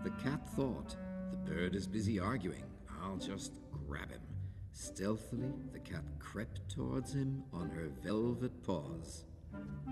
The cat thought, "The bird is busy arguing. I'll just grab him." Stealthily, the cat crept towards him on her velvet paws.